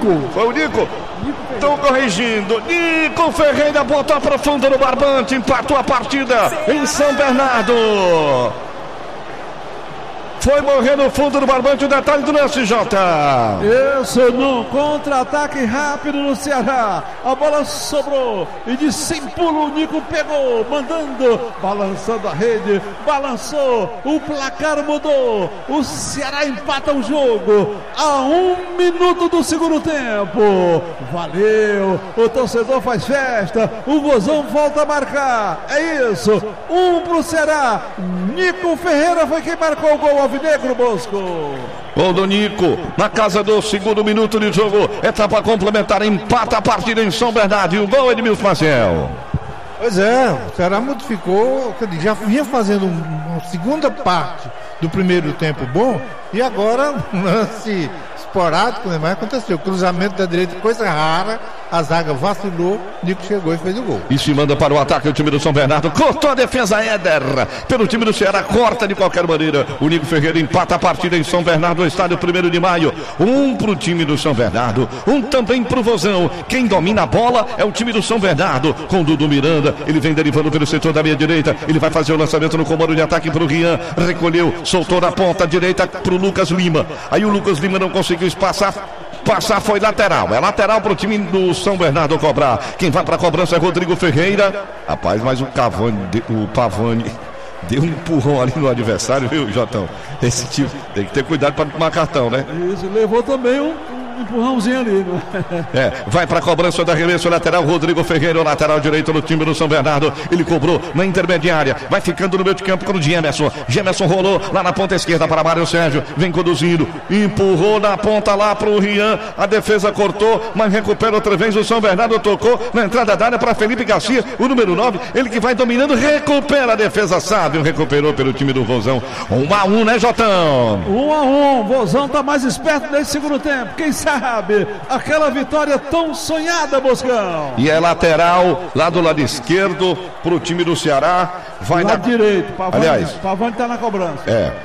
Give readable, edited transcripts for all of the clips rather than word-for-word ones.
Nico. Foi o Nico? Estão corrigindo. Nico Ferreira botou para fundo no barbante, empatou a partida em São Bernardo. Foi morrer no fundo do barbante, o detalhe do lance, Jota. Isso, num contra-ataque rápido no Ceará. A bola sobrou e de sem pulo o Nico pegou, mandando, balançando a rede, balançou, o placar mudou. O Ceará empata o jogo a 1 minuto do segundo tempo. Valeu, o torcedor faz festa, o Vozão volta a marcar. É isso, 1 pro Ceará. Nico Ferreira foi quem marcou o gol alvinegro, Bosco. Gol do Nico, na casa do segundo minuto de jogo, etapa complementar, empata a partida em São Bernardo. E o gol é de Edmilson Maciel. Pois é, o Ceará modificou, já vinha fazendo uma segunda parte do primeiro tempo bom, e agora um lance esporádico, né? Mas aconteceu, cruzamento da direita, coisa rara, a zaga vacilou, Nico chegou e fez o gol. E se manda para o ataque o time do São Bernardo, cortou a defesa, Éder, pelo time do Ceará, corta de qualquer maneira, o Nico Ferreira empata a partida em São Bernardo, no estádio 1º de maio, 1 pro time do São Bernardo, 1 também pro Vozão. Quem domina a bola é o time do São Bernardo, com Dudu Miranda, ele vem derivando pelo setor da meia direita, ele vai fazer o lançamento no comando de ataque pro Rian, recolheu, soltou na ponta direita pro Lucas Lima, aí o Lucas Lima não conseguiu passar foi lateral, é lateral pro time do São Bernardo cobrar. Quem vai pra cobrança é Rodrigo Ferreira. Rapaz, mas o Pavani deu um empurrão ali no adversário, viu, Jotão? Esse time tem que ter cuidado para tomar cartão, né? Isso, levou também um empurrãozinho ali, né? Vai para a cobrança da arremesso lateral, Rodrigo Ferreira, o lateral direito do time do São Bernardo. Ele cobrou na intermediária, vai ficando no meio de campo com o Gemerson. Gemerson rolou lá na ponta esquerda para Mário Sérgio, vem conduzindo, empurrou na ponta lá para o Rian. A defesa cortou, mas recupera outra vez. O São Bernardo tocou na entrada da área para Felipe Garcia, o número 9. Ele que vai dominando, recupera a defesa, Sábio, recuperou pelo time do Vozão. 1-1, né, Jotão? 1-1, Vozão tá mais esperto nesse segundo tempo. Quem sabe aquela vitória tão sonhada, Boscão. E é lateral lá do lado esquerdo pro time do Ceará. Vai lado direito, Pavani tá na cobrança.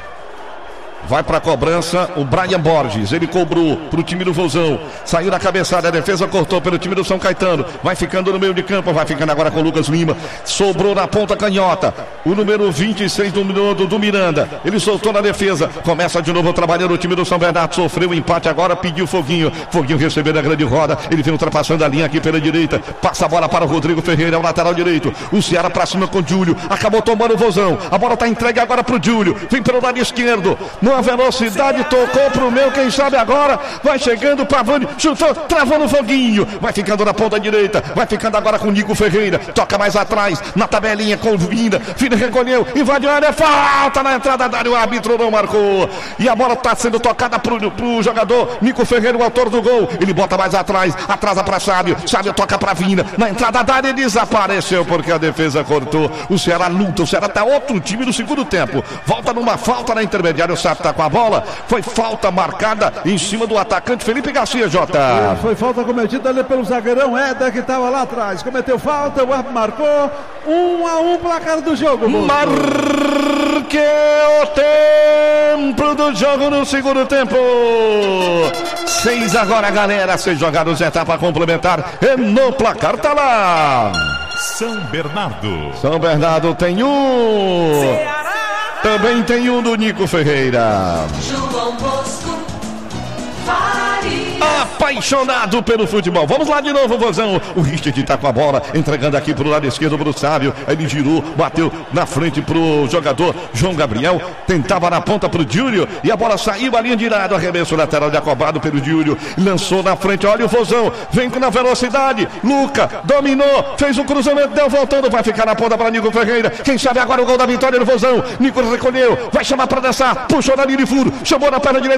Vai para a cobrança o Brian Borges, ele cobrou para o time do Vozão, saiu da cabeçada, a defesa cortou pelo time do São Caetano, vai ficando no meio de campo, vai ficando agora com o Lucas Lima, sobrou na ponta canhota, o número 26 do Miranda, ele soltou na defesa, começa de novo trabalhando o time do São Bernardo, sofreu o empate agora, pediu Foguinho recebeu na grande roda, ele vem ultrapassando a linha aqui pela direita, passa a bola para o Rodrigo Ferreira, o lateral direito, o Ceará para cima com o Júlio, acabou tomando o Vozão, a bola está entregue agora para o Júlio, vem pelo lado esquerdo, a velocidade, tocou pro meu, quem sabe agora, vai chegando, Pavani, chutou, travou no Foguinho, vai ficando na ponta direita, vai ficando agora com o Nico Ferreira, toca mais atrás, na tabelinha, com Vina recolheu, invadiu a área, falta na entrada da área, o árbitro não marcou, e a bola tá sendo tocada pro jogador, Nico Ferreira, o autor do gol, ele bota mais atrás, atrasa pra Sábio toca pra Vina, na entrada da área, ele desapareceu, porque a defesa cortou, o Ceará luta, o Ceará tá outro time no segundo tempo, volta numa falta na intermediária, o Sábio tá com a bola, foi falta marcada em cima do atacante Felipe Garcia, Jota. Foi falta cometida ali pelo zagueirão Éder, que estava lá atrás, cometeu falta, o árbitro marcou, 1-1 placar do jogo. Marque o tempo do jogo no segundo tempo. 6 agora, galera, 6 jogados, etapa complementar, e no placar tá lá. São Bernardo tem um. Ceará. Também tem um do Nico Ferreira. João Bosco Faria. Apaixonado pelo futebol. Vamos lá de novo, Vozão. O Richard tá com a bola, entregando aqui pro lado esquerdo pro Sábio. Ele girou, bateu na frente pro jogador João Gabriel. Tentava na ponta pro Júlio. E a bola saiu, a linha de lado. Arremesso lateral de acobado pelo Júlio. Lançou na frente, olha o Vozão. Vem com a velocidade. Luca dominou, fez um cruzamento, deu voltando. Vai ficar na ponta para Nico Ferreira. Quem sabe agora o gol da vitória do Vozão. Nico recolheu, vai chamar para dançar. Puxou na linha de furo, chamou na perna direita.